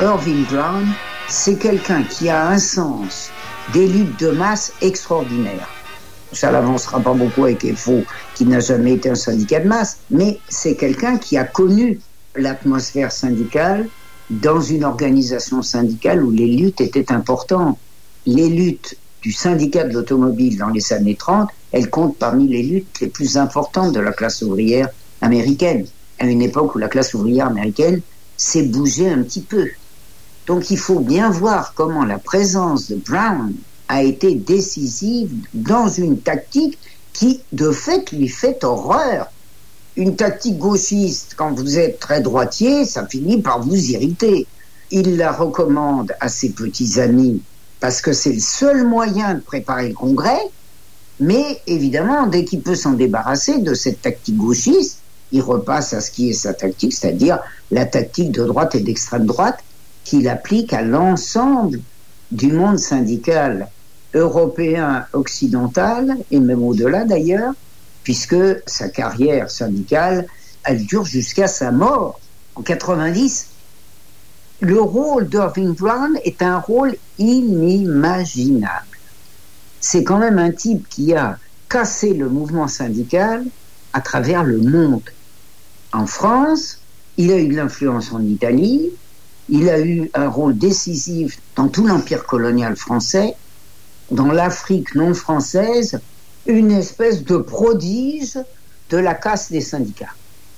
Irving Brown, c'est quelqu'un qui a un sens des luttes de masse extraordinaire. Ça n'avancera pas beaucoup avec FO, qui n'a jamais été un syndicat de masse, mais c'est quelqu'un qui a connu l'atmosphère syndicale dans une organisation syndicale où les luttes étaient importantes. Les luttes du syndicat de l'automobile dans les années 30, elles comptent parmi les luttes les plus importantes de la classe ouvrière américaine, à une époque où la classe ouvrière américaine s'est bougée un petit peu. Donc il faut bien voir comment la présence de Brown a été décisive dans une tactique qui, de fait, lui fait horreur. Une tactique gauchiste, quand vous êtes très droitier, ça finit par vous irriter. Il la recommande à ses petits amis parce que c'est le seul moyen de préparer le Congrès, mais évidemment, dès qu'il peut s'en débarrasser de cette tactique gauchiste, il repasse à ce qui est sa tactique, c'est-à-dire la tactique de droite et d'extrême droite qu'il applique à l'ensemble du monde syndical européen, occidental, et même au-delà d'ailleurs, puisque sa carrière syndicale, elle dure jusqu'à sa mort, en 90. Le rôle d'Irving Brown est un rôle inimaginable. C'est quand même un type qui a cassé le mouvement syndical à travers le monde. En France, il a eu de l'influence en Italie, il a eu un rôle décisif dans tout l'empire colonial français, dans l'Afrique non française, une espèce de prodige de la casse des syndicats.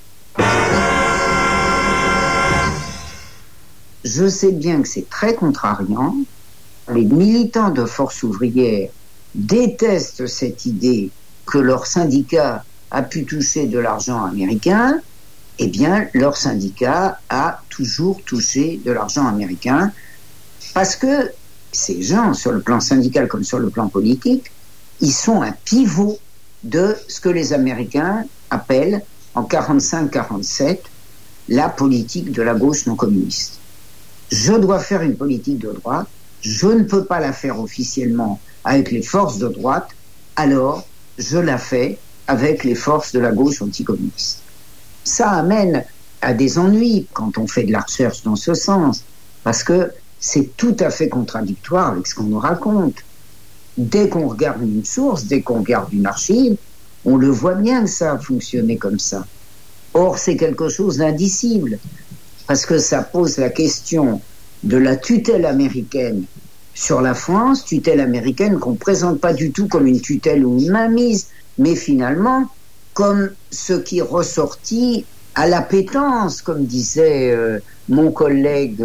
Je sais bien que c'est très contrariant. Les militants de Force ouvrière détestent cette idée que leur syndicat a pu toucher de l'argent américain. Eh bien, leur syndicat a toujours touché de l'argent américain parce que ces gens, sur le plan syndical comme sur le plan politique, ils sont un pivot de ce que les Américains appellent, en 45-47, la politique de la gauche non communiste. Je dois faire une politique de droite, je ne peux pas la faire officiellement avec les forces de droite, alors je la fais avec les forces de la gauche anticommuniste. Ça amène à des ennuis quand on fait de la recherche dans ce sens, parce que c'est tout à fait contradictoire avec ce qu'on nous raconte. Dès qu'on regarde une source, dès qu'on regarde une archive, on le voit bien que ça a fonctionné comme ça. Or, c'est quelque chose d'indicible, parce que ça pose la question de la tutelle américaine sur la France, tutelle américaine qu'on ne présente pas du tout comme une tutelle ou une mainmise, mais finalement comme ce qui ressortit à l'appétence, comme disait mon collègue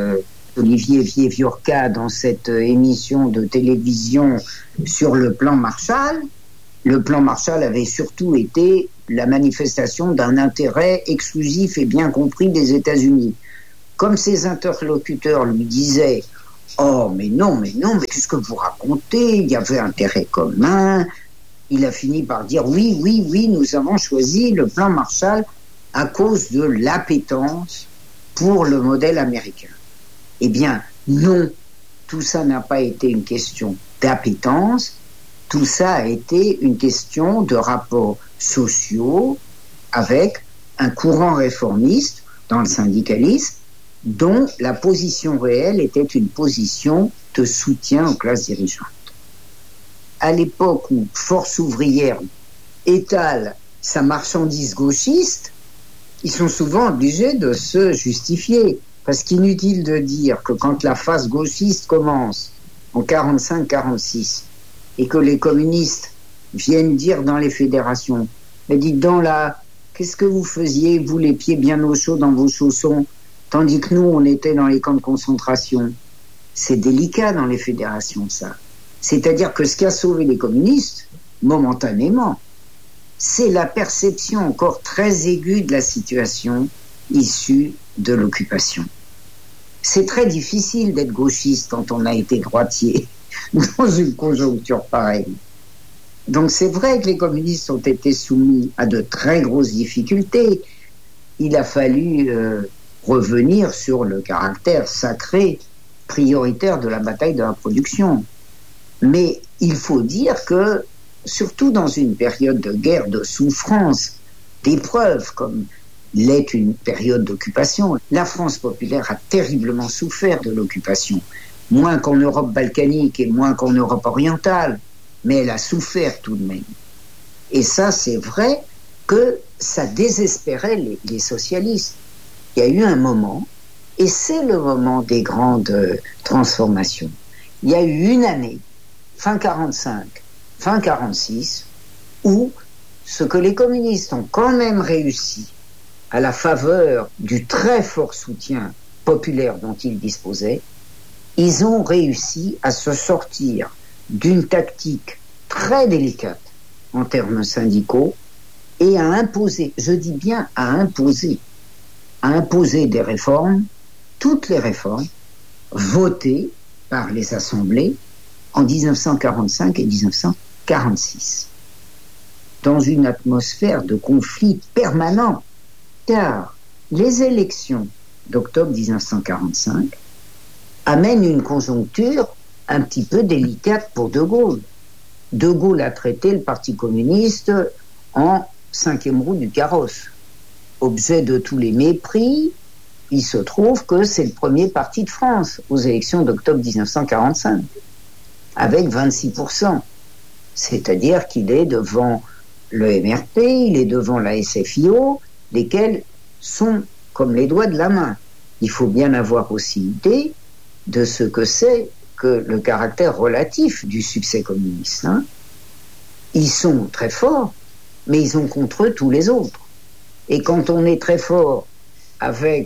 Olivier Vieviorca dans cette émission de télévision sur le plan Marshall. Le plan Marshall avait surtout été la manifestation d'un intérêt exclusif et bien compris des États-Unis. Comme ses interlocuteurs lui disaient « Oh, mais non, mais qu'est-ce que vous racontez? Il y avait intérêt commun. » Il a fini par dire « Oui, nous avons choisi le plan Marshall à cause de l'appétence pour le modèle américain. » Eh bien, non, tout ça n'a pas été une question d'appétence, tout ça a été une question de rapports sociaux avec un courant réformiste dans le syndicalisme dont la position réelle était une position de soutien aux classes dirigeantes. À l'époque où Force ouvrière étale sa marchandise gauchiste, ils sont souvent obligés de se justifier. Parce qu'inutile de dire que quand la phase gauchiste commence en 45-46 et que les communistes viennent dire dans les fédérations « Mais dites donc là, qu'est-ce que vous faisiez, vous les pieds bien au chaud dans vos chaussons, tandis que nous, on était dans les camps de concentration ?» C'est délicat dans les fédérations, ça. C'est-à-dire que ce qui a sauvé les communistes, momentanément, c'est la perception encore très aiguë de la situation issue de l'occupation. C'est très difficile d'être gauchiste quand on a été droitier dans une conjoncture pareille. Donc c'est vrai que les communistes ont été soumis à de très grosses difficultés. Il a fallu revenir sur le caractère sacré, prioritaire de la bataille de la production. Mais il faut dire que, surtout dans une période de guerre, de souffrance, d'épreuves comme l'est une période d'occupation. La France populaire a terriblement souffert de l'occupation, moins qu'en Europe balkanique et moins qu'en Europe orientale, mais elle a souffert tout de même. Et ça, c'est vrai que ça désespérait les socialistes. Il y a eu un moment, et c'est le moment des grandes transformations. Il y a eu une année, fin 45, fin 46, où ce que les communistes ont quand même réussi, à la faveur du très fort soutien populaire dont ils disposaient, ils ont réussi à se sortir d'une tactique très délicate en termes syndicaux et à imposer, je dis bien à imposer des réformes, toutes les réformes, votées par les assemblées en 1945 et 1946, dans une atmosphère de conflit permanent. Car les élections d'octobre 1945 amènent une conjoncture un petit peu délicate pour De Gaulle. De Gaulle a traité le Parti communiste en cinquième roue du carrosse. Objet de tous les mépris, il se trouve que c'est le premier parti de France aux élections d'octobre 1945, avec 26%. C'est-à-dire qu'il est devant le MRP, il est devant la SFIO, lesquels sont comme les doigts de la main. Il faut bien avoir aussi idée de ce que c'est que le caractère relatif du succès communiste. Ils sont très forts, mais ils ont contre eux tous les autres. Et quand on est très fort avec,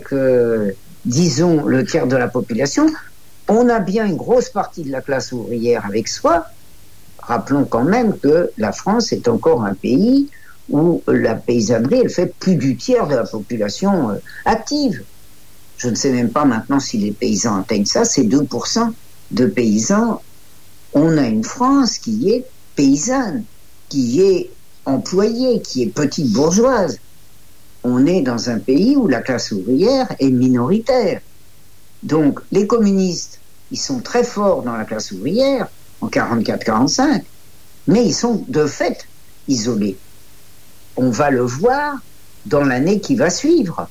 disons, le tiers de la population, on a bien une grosse partie de la classe ouvrière avec soi. Rappelons quand même que la France est encore un pays où la paysannerie, elle fait plus du tiers de la population active. Je ne sais même pas maintenant si les paysans atteignent ça, c'est 2% de paysans. On a une France qui est paysanne, qui est employée, qui est petite bourgeoise. On est dans un pays où la classe ouvrière est minoritaire. Donc les communistes, ils sont très forts dans la classe ouvrière, en 44-45, mais ils sont de fait isolés. On va le voir dans l'année qui va suivre,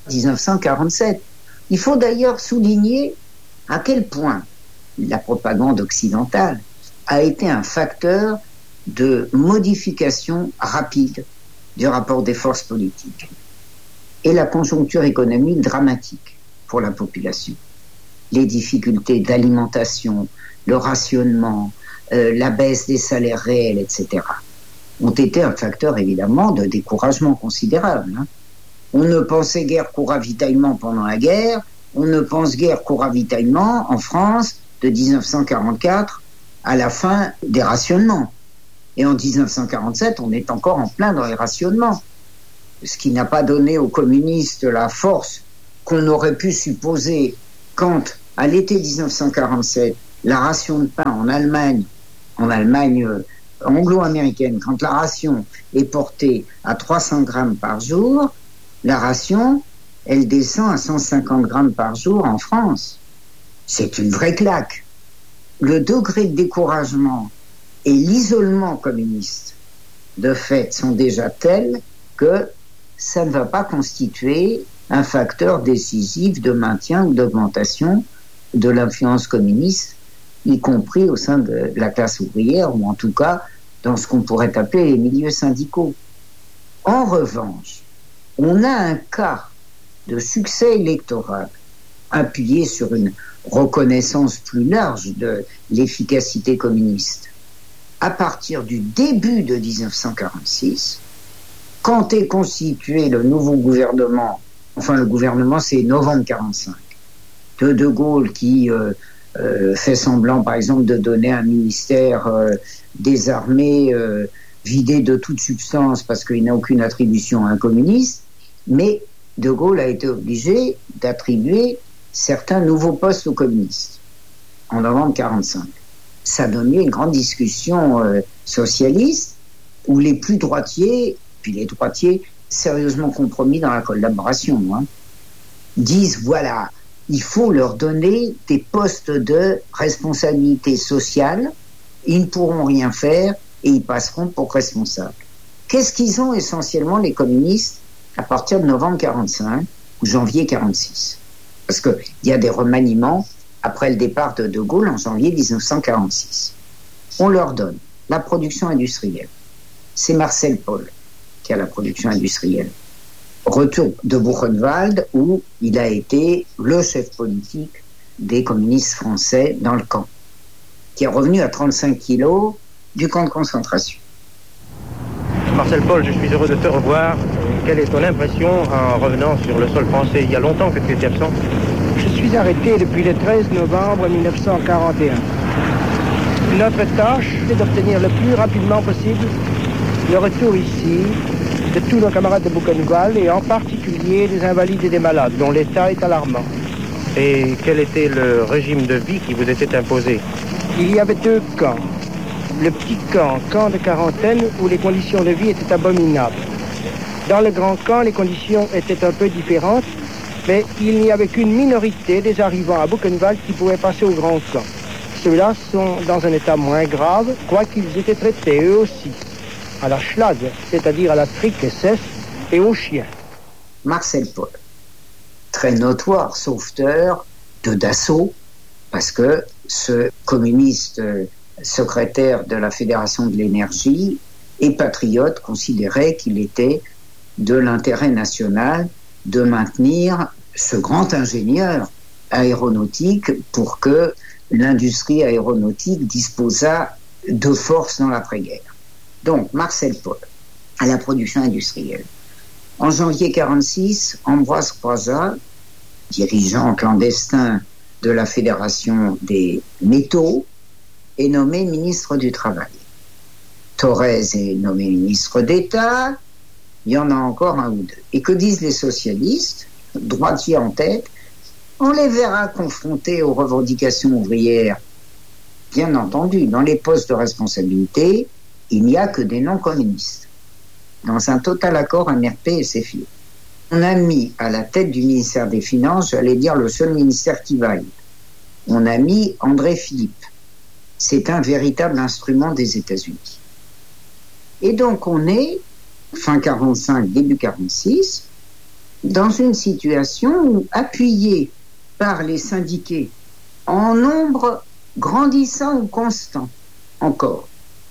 1947. Il faut d'ailleurs souligner à quel point la propagande occidentale a été un facteur de modification rapide du rapport des forces politiques et la conjoncture économique dramatique pour la population. Les difficultés d'alimentation, le rationnement, la baisse des salaires réels, etc., ont été un facteur évidemment de découragement considérable. On ne pensait guère qu'au ravitaillement pendant la guerre, on ne pense guère qu'au ravitaillement en France de 1944 à la fin des rationnements. Et en 1947, on est encore en plein dans les rationnements. Ce qui n'a pas donné aux communistes la force qu'on aurait pu supposer quand, à l'été 1947, la ration de pain en Allemagne anglo-américaine, quand la ration est portée à 300 grammes par jour, la ration, elle descend à 150 grammes par jour en France. C'est une vraie claque. Le degré de découragement et l'isolement communiste, de fait, sont déjà tels que ça ne va pas constituer un facteur décisif de maintien ou d'augmentation de l'influence communiste, y compris au sein de la classe ouvrière, ou en tout cas dans ce qu'on pourrait appeler les milieux syndicaux. En revanche, on a un cas de succès électoral appuyé sur une reconnaissance plus large de l'efficacité communiste à partir du début de 1946, quand est constitué le nouveau gouvernement, enfin le gouvernement c'est novembre 45, de Gaulle qui fait semblant par exemple de donner un ministère des armées vidé de toute substance parce qu'il n'a aucune attribution à un communiste, mais De Gaulle a été obligé d'attribuer certains nouveaux postes aux communistes en novembre 45. Ça a donné une grande discussion socialiste où les plus droitiers, puis les droitiers sérieusement compromis dans la collaboration, disent voilà, il faut leur donner des postes de responsabilité sociale, ils ne pourront rien faire et ils passeront pour responsables. Qu'est-ce qu'ils ont essentiellement les communistes à partir de novembre 45 ou janvier 46. Parce qu'il y a des remaniements après le départ de De Gaulle en janvier 1946. On leur donne la production industrielle. C'est Marcel Paul qui a la production industrielle. Retour de Buchenwald, où il a été le chef politique des communistes français dans le camp, qui est revenu à 35 kilos du camp de concentration. Marcel Paul, je suis heureux de te revoir. Quelle est ton impression en revenant sur le sol français? Il y a longtemps que tu étais absent. Je suis arrêté depuis le 13 novembre 1941. Notre tâche, c'est d'obtenir le plus rapidement possible le retour ici de tous nos camarades de Buchenwald et en particulier des invalides et des malades dont l'état est alarmant. Et quel était le régime de vie qui vous était imposé? Il y avait 2 camps. Le petit camp de quarantaine, où les conditions de vie étaient abominables. Dans le grand camp, les conditions étaient un peu différentes, mais il n'y avait qu'une minorité des arrivants à Buchenwald qui pouvaient passer au grand camp. Ceux-là sont dans un état moins grave, quoiqu'ils étaient traités eux aussi à la schlag, c'est-à-dire à la trique-cesse et aux chiens. Marcel Paul, très notoire sauveteur de Dassault, parce que ce communiste secrétaire de la Fédération de l'énergie et patriote considérait qu'il était de l'intérêt national de maintenir ce grand ingénieur aéronautique pour que l'industrie aéronautique disposât de force dans l'après-guerre. Donc, Marcel Paul, à la production industrielle. En janvier 1946, Ambroise Croizat, dirigeant clandestin de la Fédération des métaux, est nommé ministre du Travail. Thorez est nommé ministre d'État. Il y en a encore un ou deux. Et que disent les socialistes, droitiers en tête? On les verra confrontés aux revendications ouvrières. Bien entendu, dans les postes de responsabilité, il n'y a que des non-communistes. Dans un total accord MRP et CFI. On a mis à la tête du ministère des Finances, j'allais dire le seul ministère qui vaille. On a mis André Philippe. C'est un véritable instrument des États-Unis. Et donc on est, fin 45, début 46, dans une situation où, appuyé par les syndiqués en nombre grandissant ou constant encore,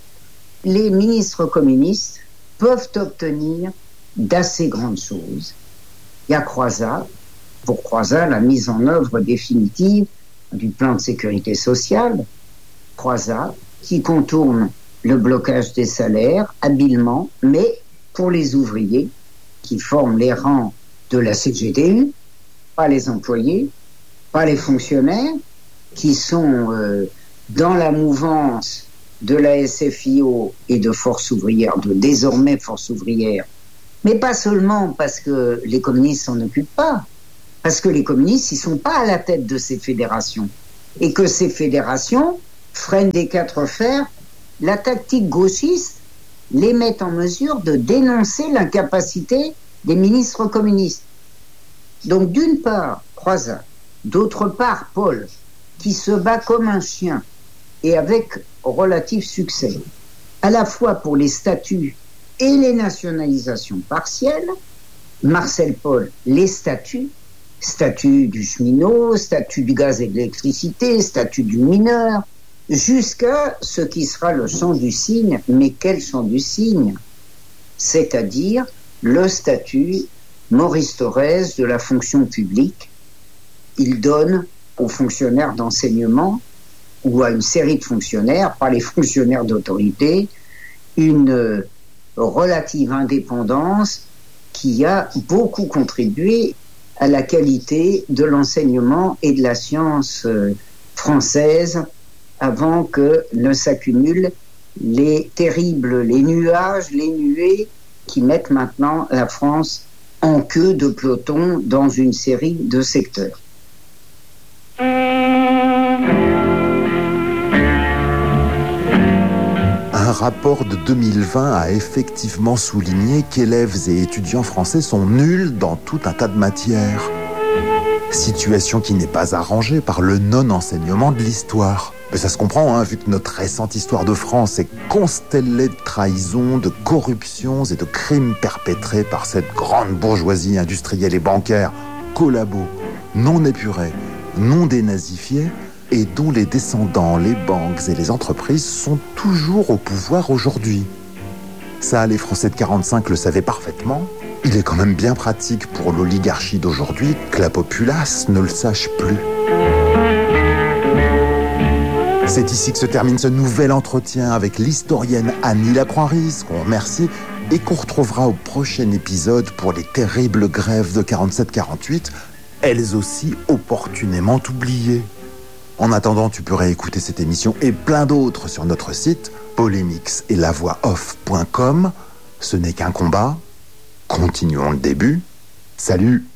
les ministres communistes peuvent obtenir d'assez grandes choses. Il y a Croizat, pour Croizat, la mise en œuvre définitive du plan de sécurité sociale, Croizat, qui contourne le blocage des salaires habilement, mais pour les ouvriers qui forment les rangs de la CGTU, pas les employés, pas les fonctionnaires, qui sont dans la mouvance de la SFIO et de Force ouvrière, de désormais Force ouvrière, mais pas seulement parce que les communistes s'en occupent pas, parce que les communistes, ils sont pas à la tête de ces fédérations, et que ces fédérations freinent des 4 fers la tactique gauchiste, les met en mesure de dénoncer l'incapacité des ministres communistes. Donc d'une part, Croizat, d'autre part, Paul, qui se bat comme un chien, et avec relatif succès, à la fois pour les statuts et les nationalisations partielles. Marcel Paul, les statuts, statut du cheminot, statut du gaz et de l'électricité, statut du mineur, jusqu'à ce qui sera le chant du cygne. Mais quel chant du cygne? C'est-à-dire le statut Maurice Thorez de la fonction publique. Il donne aux fonctionnaires d'enseignement ou à une série de fonctionnaires, pas les fonctionnaires d'autorité, une relative indépendance qui a beaucoup contribué à la qualité de l'enseignement et de la science française avant que ne s'accumulent les nuages, les nuées qui mettent maintenant la France en queue de peloton dans une série de secteurs. Un rapport de 2020 a effectivement souligné qu'élèves et étudiants français sont nuls dans tout un tas de matières. Situation qui n'est pas arrangée par le non-enseignement de l'histoire. Mais ça se comprend, hein, vu que notre récente histoire de France est constellée de trahisons, de corruptions et de crimes perpétrés par cette grande bourgeoisie industrielle et bancaire, collabo, non épurée, non dénazifiée, et dont les descendants, les banques et les entreprises sont toujours au pouvoir aujourd'hui. Ça, les Français de 45 le savaient parfaitement. Il est quand même bien pratique pour l'oligarchie d'aujourd'hui que la populace ne le sache plus. C'est ici que se termine ce nouvel entretien avec l'historienne Annie Lacroix-Riz, qu'on remercie, et qu'on retrouvera au prochain épisode pour les terribles grèves de 47-48, elles aussi opportunément oubliées. En attendant, tu peux réécouter cette émission et plein d'autres sur notre site polémixetlavoixoff.com. Ce n'est qu'un combat. Continuons le début. Salut!